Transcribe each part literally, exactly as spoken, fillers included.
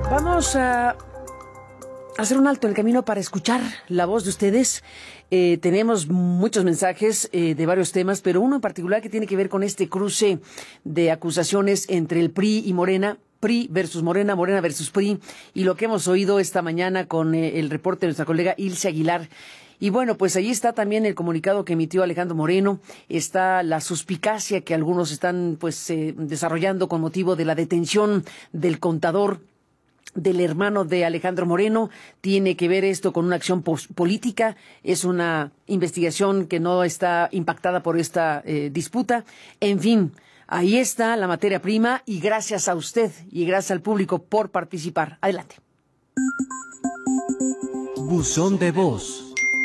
Vamos a hacer un alto en el camino para escuchar la voz de ustedes. Eh, tenemos muchos mensajes eh, de varios temas, pero uno en particular que tiene que ver con este cruce de acusaciones entre el P R I y Morena. P R I versus Morena, Morena versus P R I, y lo que hemos oído esta mañana con eh, el reporte de nuestra colega Ilse Aguilar. Y bueno, pues allí está también el comunicado que emitió Alejandro Moreno, está la suspicacia que algunos están pues eh, desarrollando con motivo de la detención del contador del hermano de Alejandro Moreno. Tiene que ver esto con una acción política, es una investigación que no está impactada por esta eh, disputa. En fin, ahí está la materia prima y gracias a usted y gracias al público por participar. Adelante. Buzón de voz.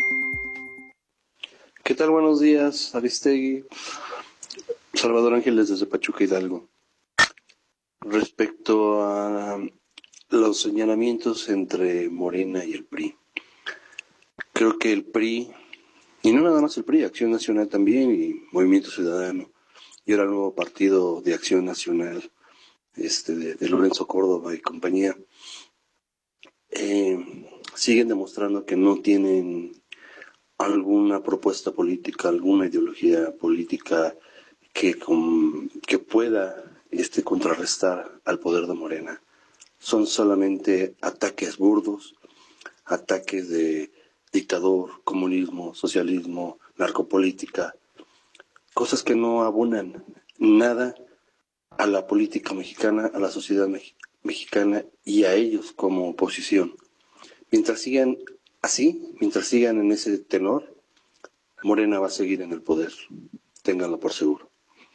¿Qué tal? Buenos días, Aristegui. Salvador Ángeles desde Pachuca, Hidalgo. Respecto a los señalamientos entre Morena y el P R I, creo que el P R I, y no nada más el P R I, Acción Nacional también y Movimiento Ciudadano, y ahora el nuevo partido de Acción Nacional, este de, de Lorenzo Córdoba y compañía, eh, siguen demostrando que no tienen alguna propuesta política, alguna ideología política que, con, que pueda este, contrarrestar al poder de Morena. Son solamente ataques burdos, ataques de dictador, comunismo, socialismo, narcopolítica, cosas que no abonan nada a la política mexicana, a la sociedad me- mexicana y a ellos como oposición. Mientras sigan así, mientras sigan en ese tenor, Morena va a seguir en el poder, ténganlo por seguro.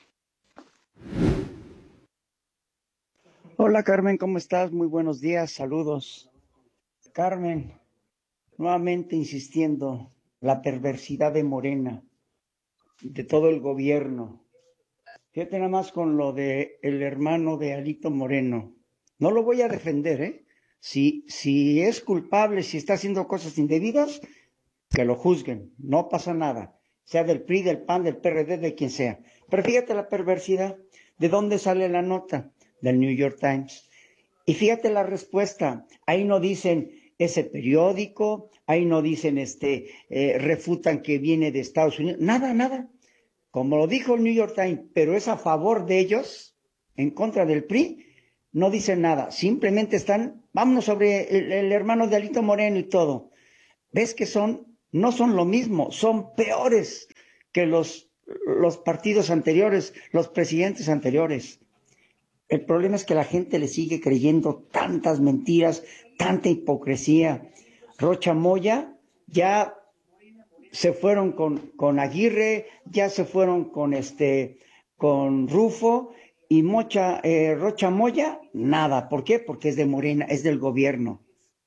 Hola Carmen, ¿cómo estás? Muy buenos días, saludos. Carmen, nuevamente insistiendo, la perversidad de Morena, de todo el gobierno. Fíjate nada más con lo de el hermano de Alito Moreno. No lo voy a defender, ¿eh? Si, si es culpable, si está haciendo cosas indebidas, que lo juzguen, no pasa nada. Sea del P R I, del P A N, del P R D, de quien sea. Pero fíjate la perversidad. ¿De dónde sale la nota? Del New York Times. Y fíjate la respuesta. Ahí no dicen ese periódico, ahí no dicen, este, eh, refutan que viene de Estados Unidos. Nada, nada. Como lo dijo el New York Times, pero es a favor de ellos, en contra del P R I, no dicen nada. Simplemente están, vámonos sobre el, el hermano de Alito Moreno y todo. ¿Ves que son, no son lo mismo, son peores que los, los partidos anteriores, los presidentes anteriores? El problema es que la gente le sigue creyendo tantas mentiras, tanta hipocresía. Rocha Moya ya se fueron con, con Aguirre, ya se fueron con este, con Rufo, y Mocha, eh, Rocha Moya, nada. ¿Por qué? Porque es de Morena, es del gobierno.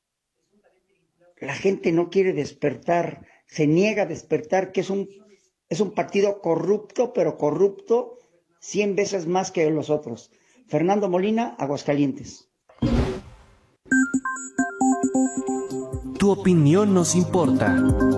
La gente no quiere despertar, se niega a despertar, que es un, es un partido corrupto, pero corrupto cien veces más que los otros. Fernando Molina, Aguascalientes. Tu opinión nos importa.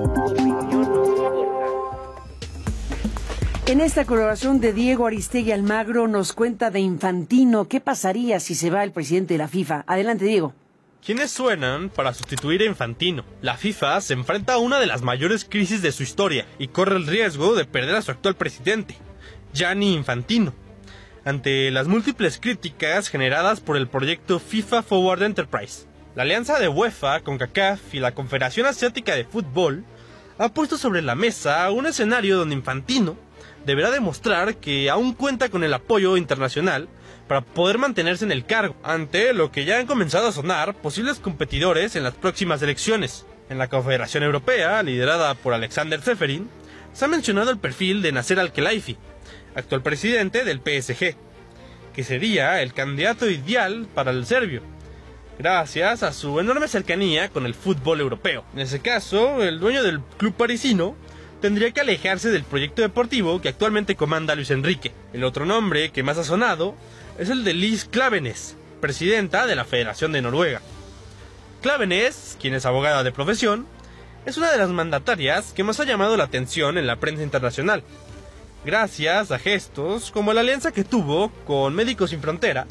En esta colaboración de Diego Aristegui Almagro nos cuenta de Infantino. ¿Qué pasaría si se va el presidente de la FIFA? Adelante, Diego. ¿Quiénes suenan para sustituir a Infantino? La FIFA se enfrenta a una de las mayores crisis de su historia y corre el riesgo de perder a su actual presidente, Gianni Infantino. Ante las múltiples críticas generadas por el proyecto FIFA Forward Enterprise, la alianza de UEFA, CONCACAF y la Confederación Asiática de Fútbol ha puesto sobre la mesa un escenario donde Infantino deberá demostrar que aún cuenta con el apoyo internacional para poder mantenerse en el cargo, ante lo que ya han comenzado a sonar posibles competidores en las próximas elecciones. En la Confederación Europea, liderada por Alexander Ceferin, se ha mencionado el perfil de Nasser Al-Khelaifi, actual presidente del P S G, que sería el candidato ideal para el serbio, gracias a su enorme cercanía con el fútbol europeo. En ese caso, el dueño del club parisino tendría que alejarse del proyecto deportivo que actualmente comanda Luis Enrique. El otro nombre que más ha sonado es el de Liz Klaveness, presidenta de la Federación de Noruega. Klaveness, quien es abogada de profesión, es una de las mandatarias que más ha llamado la atención en la prensa internacional, gracias a gestos como la alianza que tuvo con Médicos Sin Frontera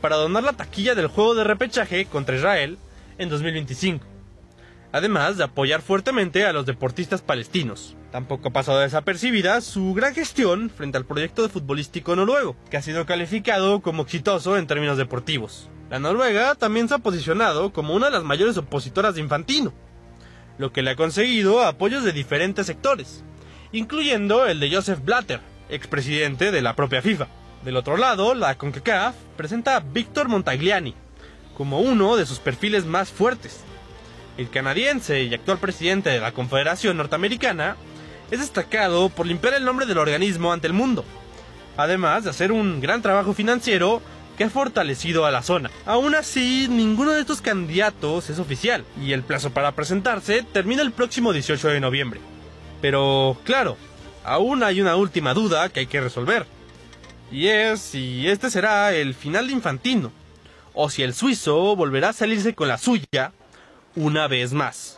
para donar la taquilla del juego de repechaje contra Israel en dos mil veinticinco. Además de apoyar fuertemente a los deportistas palestinos. Tampoco ha pasado desapercibida su gran gestión frente al proyecto de futbolístico noruego, que ha sido calificado como exitoso en términos deportivos. La Noruega también se ha posicionado como una de las mayores opositoras de Infantino, lo que le ha conseguido apoyos de diferentes sectores, incluyendo el de Joseph Blatter, expresidente de la propia FIFA. Del otro lado, la CONCACAF presenta a Víctor Montagliani como uno de sus perfiles más fuertes. El canadiense y actual presidente de la Confederación Norteamericana es destacado por limpiar el nombre del organismo ante el mundo, además de hacer un gran trabajo financiero que ha fortalecido a la zona. Aún así, ninguno de estos candidatos es oficial, y el plazo para presentarse termina el próximo dieciocho de noviembre. Pero, claro, aún hay una última duda que hay que resolver, y es si este será el final de Infantino, o si el suizo volverá a salirse con la suya una vez más.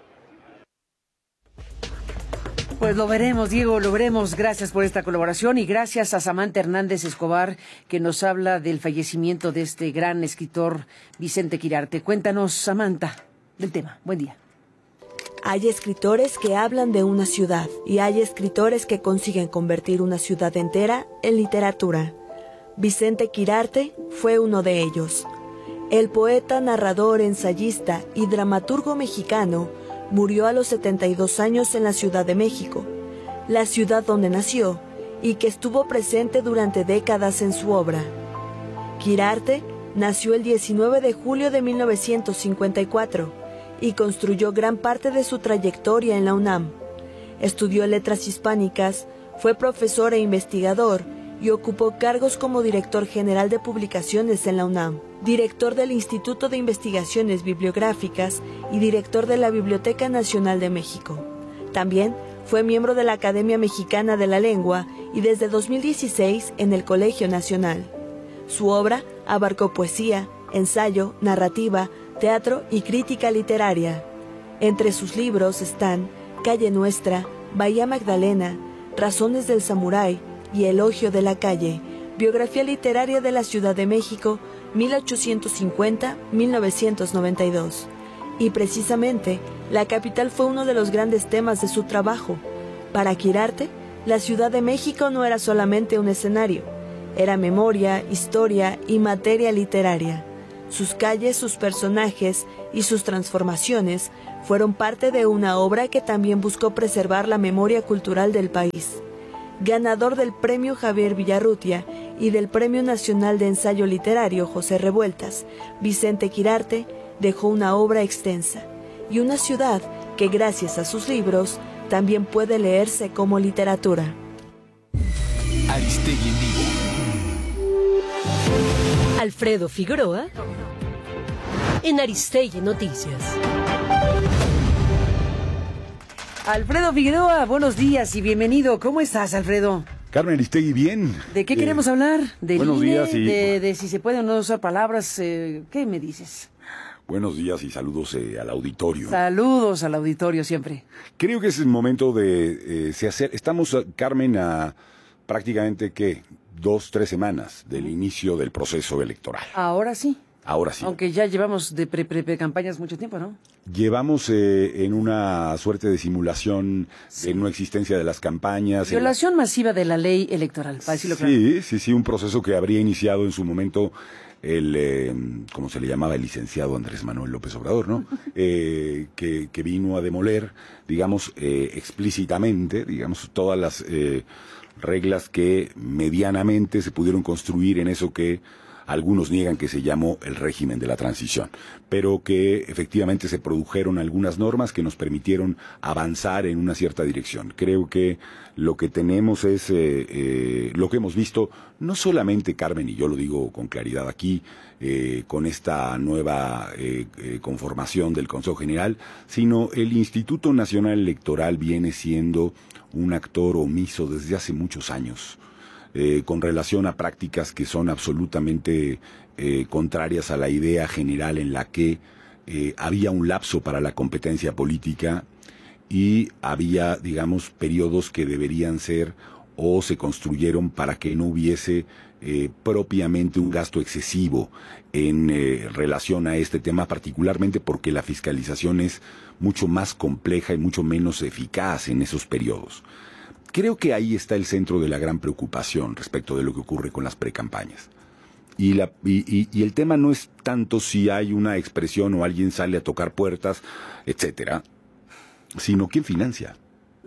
Pues lo veremos, Diego, lo veremos. Gracias por esta colaboración y gracias a Samantha Hernández Escobar, que nos habla del fallecimiento de este gran escritor Vicente Quirarte. Cuéntanos, Samantha, del tema. Buen día. Hay escritores que hablan de una ciudad y hay escritores que consiguen convertir una ciudad entera en literatura. Vicente Quirarte fue uno de ellos. El poeta, narrador, ensayista y dramaturgo mexicano murió a los setenta y dos años en la Ciudad de México, la ciudad donde nació y que estuvo presente durante décadas en su obra. Quirarte nació el diecinueve de julio de mil novecientos cincuenta y cuatro y construyó gran parte de su trayectoria en la UNAM. Estudió letras hispánicas, fue profesor e investigador y ocupó cargos como director general de publicaciones en la UNAM, director del Instituto de Investigaciones Bibliográficas y director de la Biblioteca Nacional de México. También fue miembro de la Academia Mexicana de la Lengua y desde dos mil dieciséis en el Colegio Nacional. Su obra abarcó poesía, ensayo, narrativa, teatro y crítica literaria. Entre sus libros están Calle Nuestra, Bahía Magdalena, Razones del Samurái y Elogio de la Calle, biografía literaria de la Ciudad de México, mil ochocientos cincuenta a mil novecientos noventa y dos. Y precisamente, la capital fue uno de los grandes temas de su trabajo. Para Quirarte, la Ciudad de México no era solamente un escenario, era memoria, historia y materia literaria. Sus calles, sus personajes y sus transformaciones fueron parte de una obra que también buscó preservar la memoria cultural del país. Ganador del Premio Javier Villarrutia y del Premio Nacional de Ensayo Literario José Revueltas, Vicente Quirarte dejó una obra extensa y una ciudad que gracias a sus libros también puede leerse como literatura. Aristegui en vivo. Alfredo Figueroa en Aristegui Noticias. Alfredo Figueroa, buenos días y bienvenido. ¿Cómo estás, Alfredo? Carmen Aristegui, bien. ¿De qué eh, queremos hablar? ¿Del buenos I N E? días y... de, de si se pueden o no usar palabras. Eh, ¿Qué me dices? Buenos días y saludos eh, al auditorio. Saludos al auditorio siempre. Creo que es el momento de... Eh, se hacer, estamos, Carmen, a prácticamente, ¿qué? Dos, tres semanas del inicio del proceso electoral. Ahora sí. Ahora sí. Aunque ya llevamos de pre-pre-campañas mucho tiempo, ¿no? Llevamos eh, en una suerte de simulación Sí. de no existencia de las campañas. Violación en... masiva de la ley electoral, para decirlo claro. Sí, sí, sí, un proceso que habría iniciado en su momento el, eh, como se le llamaba, el licenciado Andrés Manuel López Obrador, ¿no? eh, que, que vino a demoler, digamos, eh, explícitamente, digamos, todas las eh, reglas que medianamente se pudieron construir en eso que algunos niegan que se llamó el régimen de la transición, pero que efectivamente se produjeron algunas normas que nos permitieron avanzar en una cierta dirección. Creo que lo que tenemos es, eh, eh, lo que hemos visto, no solamente, Carmen, y yo lo digo con claridad aquí, eh, con esta nueva eh, eh, conformación del Consejo General, sino el Instituto Nacional Electoral viene siendo un actor omiso desde hace muchos años. Eh, con relación a prácticas que son absolutamente eh, contrarias a la idea general en la que eh, había un lapso para la competencia política y había, digamos, periodos que deberían ser o se construyeron para que no hubiese eh, propiamente un gasto excesivo en eh, relación a este tema, particularmente porque la fiscalización es mucho más compleja y mucho menos eficaz en esos periodos. Creo que ahí está el centro de la gran preocupación respecto de lo que ocurre con las precampañas. Y, la, y, y, y el tema no es tanto si hay una expresión o alguien sale a tocar puertas, etcétera, sino quién financia.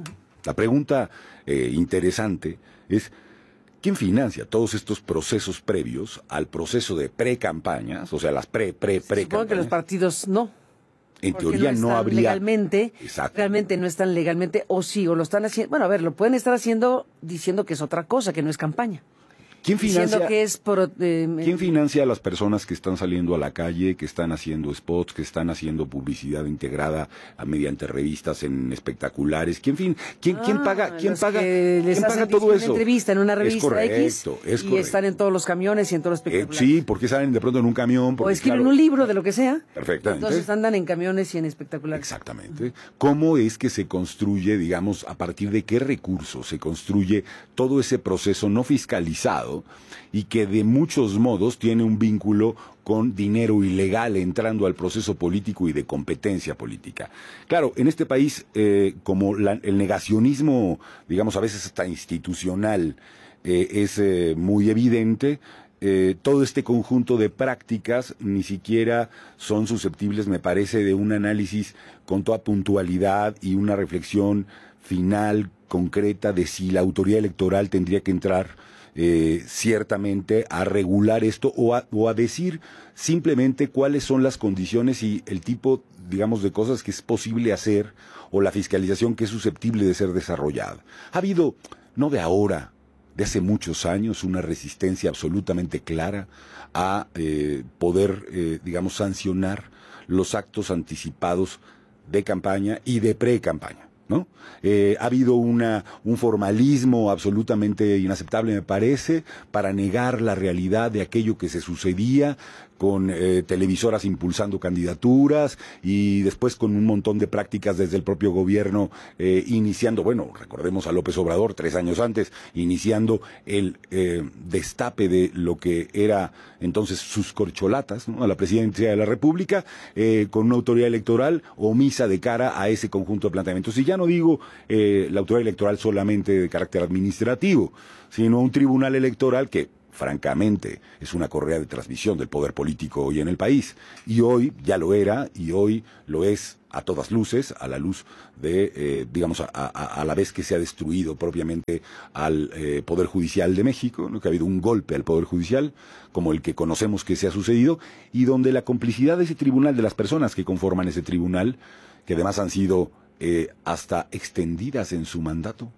La pregunta eh, interesante es quién financia todos estos procesos previos al proceso de pre-campañas, o sea, las pre, pre, pre-campañas. Supongo que los partidos no. En Porque teoría no, no habría... legalmente, Exacto. realmente no están legalmente, o sí, o lo están haciendo, bueno, a ver, lo pueden estar haciendo diciendo que es otra cosa, que no es campaña. ¿Quién financia, diciendo que es por, eh, ¿Quién financia a las personas que están saliendo a la calle, que están haciendo spots, que están haciendo publicidad integrada a, mediante revistas en espectaculares? ¿Quién, fin, quién, ah, quién paga, quién paga, les quién paga hacen todo una eso? entrevista en una revista es correcto, X es y correcto. están en todos los camiones y en todos los Eh, espectaculares. sí, porque salen de pronto en un camión. Porque, o escriben claro, un libro de lo que sea. Perfectamente. Entonces andan en camiones y en espectaculares. Exactamente. ¿Cómo es que se construye, digamos, a partir de qué recursos se construye todo ese proceso no fiscalizado y que de muchos modos tiene un vínculo con dinero ilegal entrando al proceso político y de competencia política? Claro, en este país, eh, como la, el negacionismo, digamos, a veces hasta institucional, eh, es eh, muy evidente, Eh, todo este conjunto de prácticas ni siquiera son susceptibles, me parece, de un análisis con toda puntualidad y una reflexión final, concreta, de si la autoridad electoral tendría que entrar eh, ciertamente a regular esto o a, o a decir simplemente cuáles son las condiciones y el tipo, digamos, de cosas que es posible hacer o la fiscalización que es susceptible de ser desarrollada. Ha habido, no de ahora, de hace muchos años, una resistencia absolutamente clara a eh, poder, eh, digamos, sancionar los actos anticipados de campaña y de pre-campaña, ¿no? Eh, ha habido una, un formalismo absolutamente inaceptable, me parece, para negar la realidad de aquello que se sucedía con eh, televisoras impulsando candidaturas y después con un montón de prácticas desde el propio gobierno eh, iniciando, bueno, recordemos a López Obrador tres años antes, iniciando el eh, destape de lo que era entonces sus corcholatas, ¿no?, a la presidencia de la República, eh, con una autoridad electoral omisa de cara a ese conjunto de planteamientos. Y ya no digo eh, la autoridad electoral solamente de carácter administrativo, sino un tribunal electoral que francamente es una correa de transmisión del poder político hoy en el país, y hoy ya lo era, y hoy lo es a todas luces, a la luz de, eh, digamos, a, a, a la vez que se ha destruido propiamente al eh, Poder Judicial de México, ¿no?, que ha habido un golpe al Poder Judicial, como el que conocemos que se ha sucedido, y donde la complicidad de ese tribunal, de las personas que conforman ese tribunal, que además han sido eh, hasta extendidas en su mandato,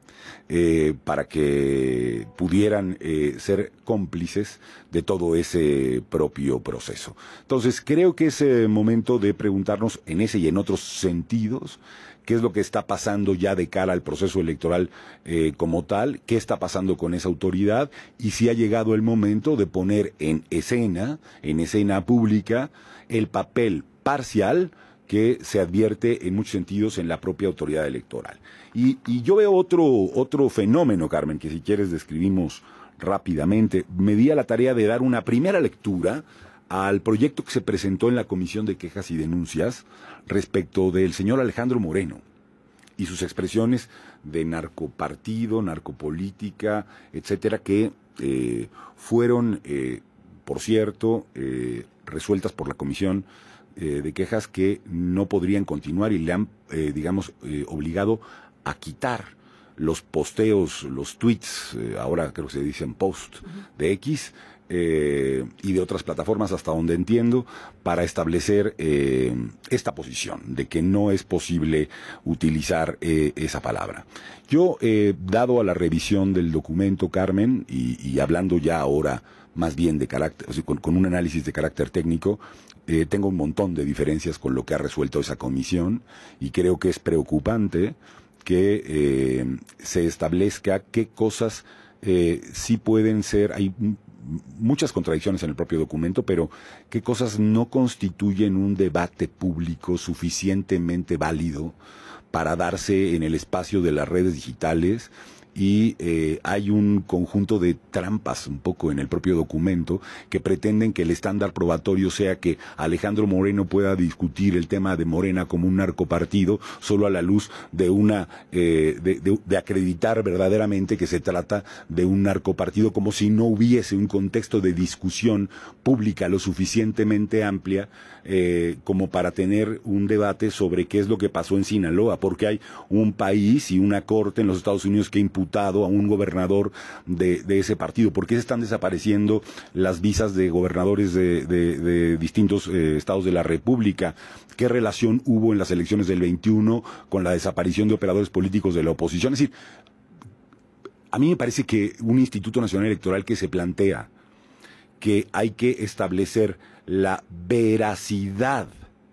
Eh, para que pudieran eh, ser cómplices de todo ese propio proceso. Entonces, creo que es eh, momento de preguntarnos en ese y en otros sentidos qué es lo que está pasando ya de cara al proceso electoral eh, como tal, qué está pasando con esa autoridad y si ha llegado el momento de poner en escena, en escena pública, el papel parcial que se advierte en muchos sentidos en la propia autoridad electoral. Y, y yo veo otro, otro fenómeno, Carmen, que si quieres describimos rápidamente. Me di a la tarea de dar una primera lectura al proyecto que se presentó en la Comisión de Quejas y Denuncias respecto del señor Alejandro Moreno y sus expresiones de narcopartido, narcopolítica, etcétera, que eh, fueron, eh, por cierto, eh, resueltas por la Comisión eh, de Quejas, que no podrían continuar y le han, eh, digamos, eh, obligado a quitar los posteos, los tweets, eh, ahora creo que se dicen post, de X, eh, y de otras plataformas, hasta donde entiendo, para establecer eh, esta posición de que no es posible utilizar eh, esa palabra. Yo, eh, dado a la revisión del documento, Carmen, y, y hablando ya ahora más bien de carácter, o sea, con, con un análisis de carácter técnico, eh, tengo un montón de diferencias con lo que ha resuelto esa comisión, y creo que es preocupante que eh, se establezca qué cosas eh, sí pueden ser, hay m- muchas contradicciones en el propio documento, pero qué cosas no constituyen un debate público suficientemente válido para darse en el espacio de las redes digitales y eh, hay un conjunto de trampas un poco en el propio documento que pretenden que el estándar probatorio sea que Alejandro Moreno pueda discutir el tema de Morena como un narcopartido solo a la luz de una eh, de, de, de acreditar verdaderamente que se trata de un narcopartido, como si no hubiese un contexto de discusión pública lo suficientemente amplia eh, como para tener un debate sobre qué es lo que pasó en Sinaloa, porque hay un país y una corte en los Estados Unidos que ha imputado a un gobernador de, de ese partido. ¿Por qué se están desapareciendo las visas de gobernadores de, de, de distintos eh, estados de la República? ¿Qué relación hubo en las elecciones del veintiuno con la desaparición de operadores políticos de la oposición? Es decir, a mí me parece que un Instituto Nacional Electoral que se plantea que hay que establecer la veracidad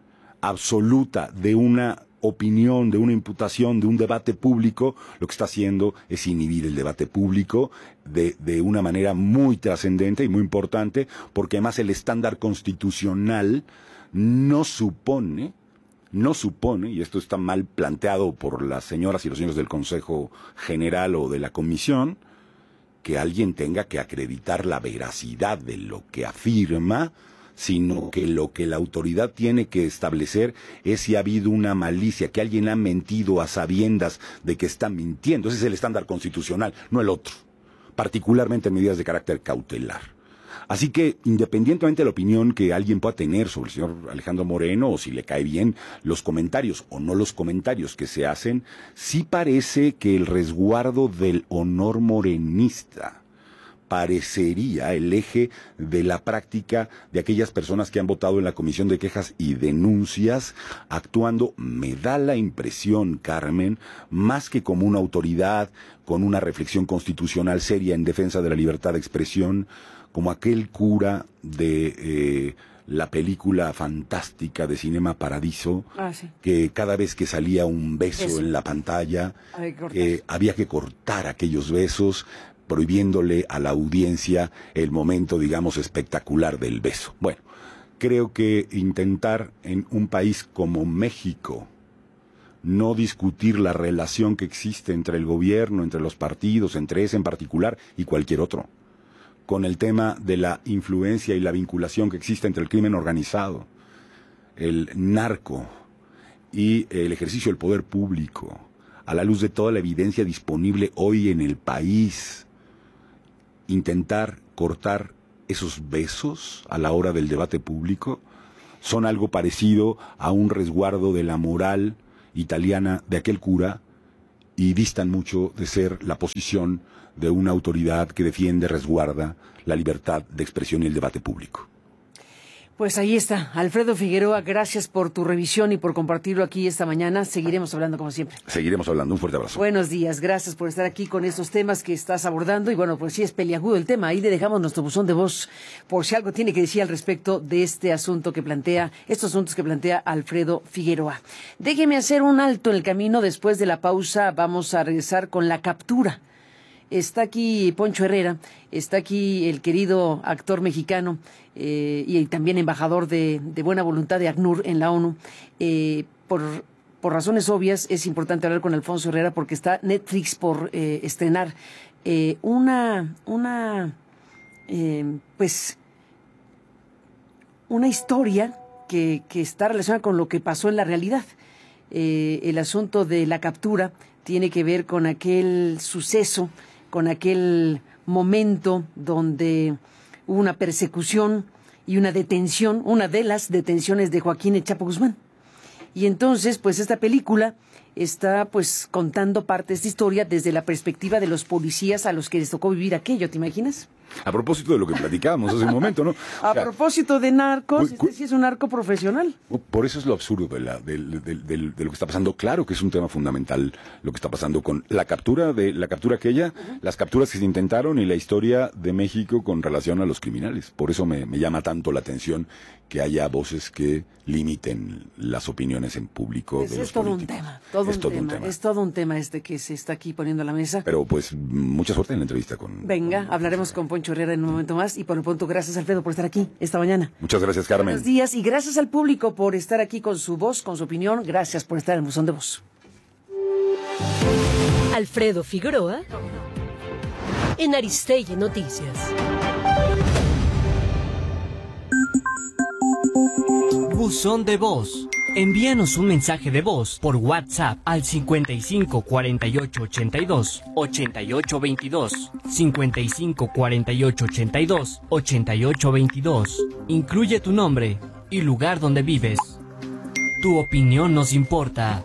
absoluta de una opinión, de una imputación, de un debate público, lo que está haciendo es inhibir el debate público de, de una manera muy trascendente y muy importante, porque además el estándar constitucional no supone, no supone, y esto está mal planteado por las señoras y los señores del Consejo General o de la Comisión, que alguien tenga que acreditar la veracidad de lo que afirma, sino que lo que la autoridad tiene que establecer es si ha habido una malicia, que alguien ha mentido a sabiendas de que está mintiendo. Ese es el estándar constitucional, no el otro, particularmente en medidas de carácter cautelar. Así que, independientemente de la opinión que alguien pueda tener sobre el señor Alejandro Moreno, o si le cae bien los comentarios o no los comentarios que se hacen, sí parece que el resguardo del honor morenista parecería el eje de la práctica de aquellas personas que han votado en la Comisión de Quejas y Denuncias, actuando, me da la impresión, Carmen, más que como una autoridad con una reflexión constitucional seria en defensa de la libertad de expresión, como aquel cura de eh, la película fantástica de Cinema Paradiso, ah, sí. que cada vez que salía un beso Eso. en la pantalla, Hay que cortar. eh, había que cortar aquellos besos, prohibiéndole a la audiencia el momento, digamos, espectacular del beso. Bueno, creo que intentar en un país como México no discutir la relación que existe entre el gobierno, entre los partidos, entre ese en particular y cualquier otro, con el tema de la influencia y la vinculación que existe entre el crimen organizado, el narco y el ejercicio del poder público, a la luz de toda la evidencia disponible hoy en el país, intentar cortar esos besos a la hora del debate público son algo parecido a un resguardo de la moral italiana de aquel cura y distan mucho de ser la posición de una autoridad que defiende, resguarda la libertad de expresión y el debate público. Pues ahí está, Alfredo Figueroa, gracias por tu revisión y por compartirlo aquí esta mañana. Seguiremos hablando como siempre. Seguiremos hablando, un fuerte abrazo. Buenos días, gracias por estar aquí con estos temas que estás abordando. Y bueno, pues sí es peliagudo el tema, ahí le dejamos nuestro buzón de voz por si algo tiene que decir al respecto de este asunto que plantea, estos asuntos que plantea Alfredo Figueroa. Déjeme hacer un alto en el camino, después de la pausa vamos a regresar con la captura. Está aquí Poncho Herrera, está aquí el querido actor mexicano eh, y también embajador de, de buena voluntad de ACNUR en la ONU. Eh, por, por razones obvias es importante hablar con Alfonso Herrera porque está Netflix por eh, estrenar eh, una, una eh, pues, una historia que, que está relacionada con lo que pasó en la realidad. Eh, el asunto de la captura tiene que ver con aquel suceso, con aquel momento donde hubo una persecución y una detención, una de las detenciones de Joaquín El Chapo Guzmán. Y entonces, pues esta película está pues contando parte de esta historia desde la perspectiva de los policías a los que les tocó vivir aquello, ¿te imaginas? A propósito de lo que platicábamos hace un momento, ¿no? A o sea, propósito de narcos, cu- cu- este sí es un narco profesional. Por eso es lo absurdo de, la, de, de, de, de lo que está pasando. Claro que es un tema fundamental lo que está pasando con la captura de la captura aquella, uh-huh. las capturas que se intentaron y la historia de México con relación a los criminales. Por eso me, me llama tanto la atención que haya voces que limiten las opiniones en público Pues de es los todo políticos. un tema, todo, es un, todo tema, un tema. es todo un tema este que se está aquí poniendo a la mesa. Pero pues mucha suerte en la entrevista con... Venga, con, hablaremos con Poncho Herrera en un momento más y por lo pronto gracias Alfredo por estar aquí esta mañana. Muchas gracias, Carmen. Buenos días y gracias al público por estar aquí con su voz, con su opinión. Gracias por estar en el buzón de voz. Alfredo Figueroa en Aristegui Noticias. Buzón de voz. Envíanos un mensaje de voz por WhatsApp al cincuenta y cinco cuarenta y ocho ochenta y dos ochenta y ocho veintidós, cincuenta y cinco cuarenta y ocho ochenta y dos ochenta y ocho veintidós. Incluye tu nombre y lugar donde vives. Tu opinión nos importa.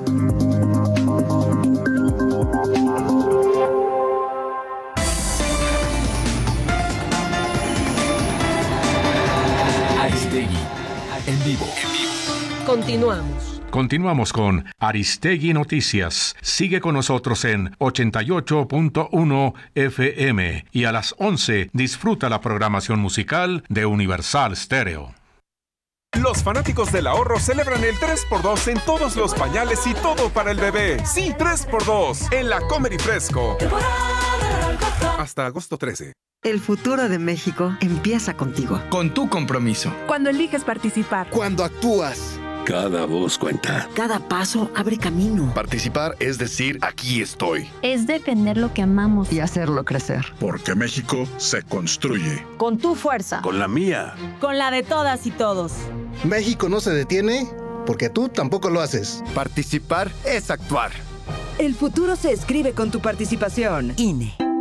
Aristegui, en vivo. Continuamos. Continuamos con Aristegui Noticias. Sigue con nosotros en ochenta y ocho punto uno F M y a las once disfruta la programación musical de Universal Stereo. Los fanáticos del ahorro celebran el tres por dos en todos los pañales y todo para el bebé. Sí, tres por dos en la Comer y Fresco. Hasta agosto trece. El futuro de México empieza contigo. Con tu compromiso. Cuando eliges participar. Cuando actúas. Cada voz cuenta. Cada paso abre camino. Participar es decir, aquí estoy. Es defender lo que amamos. Y hacerlo crecer. Porque México se construye. Con tu fuerza. Con la mía. Con la de todas y todos. México no se detiene porque tú tampoco lo haces. Participar es actuar. El futuro se escribe con tu participación. I N E.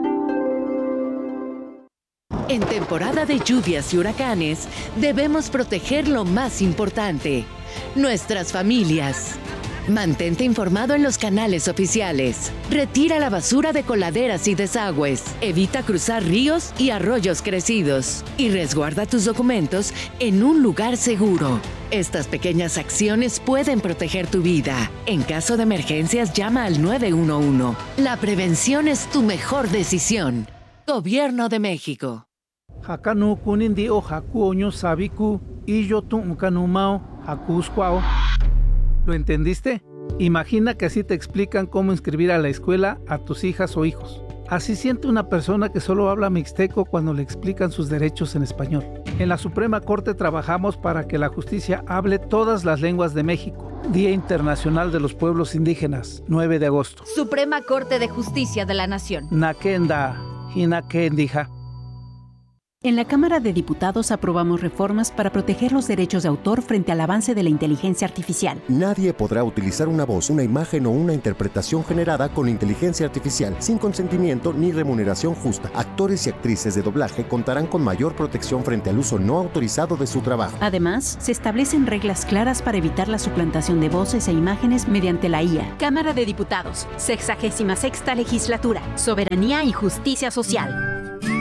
En temporada de lluvias y huracanes, debemos proteger lo más importante, nuestras familias. Mantente informado en los canales oficiales. Retira la basura de coladeras y desagües. Evita cruzar ríos y arroyos crecidos. Y resguarda tus documentos en un lugar seguro. Estas pequeñas acciones pueden proteger tu vida. En caso de emergencias, llama al nueve uno uno. La prevención es tu mejor decisión. Gobierno de México. Hakanu kunindi o haku oño sabiku y yo tu unkanumao hakusquao. ¿Lo entendiste? Imagina que así te explican cómo inscribir a la escuela a tus hijas o hijos. Así siente una persona que solo habla mixteco cuando le explican sus derechos en español. En la Suprema Corte trabajamos para que la justicia hable todas las lenguas de México. Día Internacional de los Pueblos Indígenas, nueve de agosto. Suprema Corte de Justicia de la Nación. Nakenda, hinakendija. En la Cámara de Diputados aprobamos reformas para proteger los derechos de autor frente al avance de la inteligencia artificial. Nadie podrá utilizar una voz, una imagen o una interpretación generada con inteligencia artificial sin consentimiento ni remuneración justa. Actores y actrices de doblaje contarán con mayor protección frente al uso no autorizado de su trabajo. Además, se establecen reglas claras para evitar la suplantación de voces e imágenes mediante la I A. Cámara de Diputados, sexagésima sexta Legislatura, Soberanía y Justicia Social.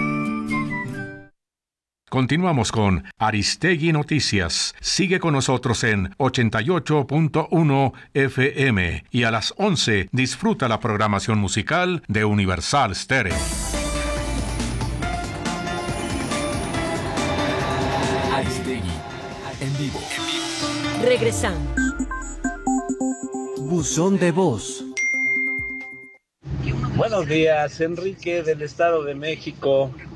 Continuamos con Aristegui Noticias. Sigue con nosotros en ochenta y ocho punto uno F M y a las once disfruta la programación musical de Universal Stereo. Aristegui, en vivo. Regresamos. Buzón de voz. Buenos días, Enrique del Estado de México.